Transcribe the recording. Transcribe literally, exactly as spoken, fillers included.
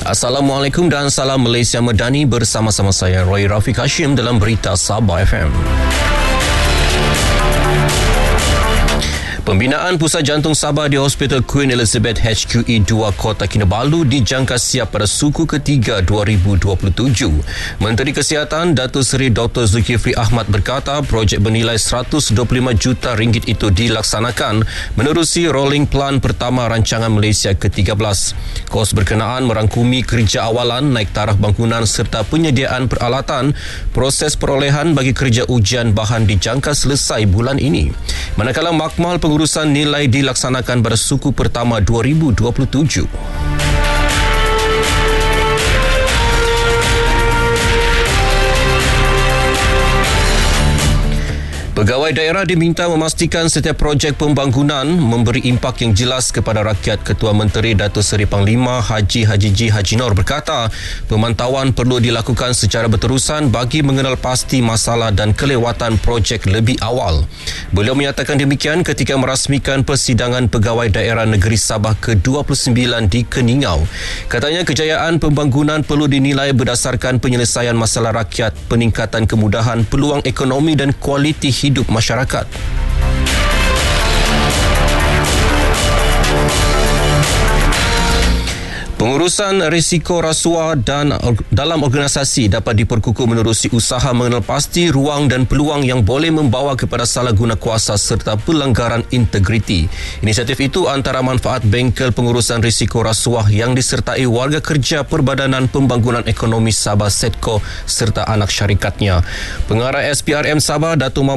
Assalamualaikum dan salam Malaysia Medani, bersama-sama saya Roy Rafiq Hashim dalam Berita Sabah F M. Pembinaan Pusat Jantung Sabah di Hospital Queen Elizabeth H Q E dua Kota Kinabalu dijangka siap pada suku ketiga dua ribu dua puluh tujuh. Menteri Kesihatan Datuk Seri Doktor Zulkifli Ahmad berkata projek bernilai seratus dua puluh lima juta ringgit itu dilaksanakan menerusi rolling plan pertama rancangan Malaysia ke tiga belas. Kos berkenaan merangkumi kerja awalan, naik taraf bangunan serta penyediaan peralatan. Proses perolehan bagi kerja ujian bahan dijangka selesai bulan ini. Manakala makmal pengurusan nilai dilaksanakan pada suku pertama dua ribu dua puluh tujuh. Pegawai daerah diminta memastikan setiap projek pembangunan memberi impak yang jelas kepada rakyat. Ketua Menteri Datuk Seri Panglima Haji Haji G. Haji Nor berkata, pemantauan perlu dilakukan secara berterusan bagi mengenal pasti masalah dan kelewatan projek lebih awal. Beliau menyatakan demikian ketika merasmikan persidangan Pegawai Daerah Negeri Sabah ke dua puluh sembilan di Keningau. Katanya kejayaan pembangunan perlu dinilai berdasarkan penyelesaian masalah rakyat, peningkatan kemudahan, peluang ekonomi dan kualiti hidup masyarakat. Pengurusan risiko rasuah dan dalam organisasi dapat diperkukuh menerusi usaha mengenal pasti ruang dan peluang yang boleh membawa kepada salah guna kuasa serta pelanggaran integriti. Inisiatif itu antara manfaat bengkel pengurusan risiko rasuah yang disertai warga kerja Perbadanan Pembangunan Ekonomi Sabah Setco serta anak syarikatnya. Pengarah S P R M Sabah Datuk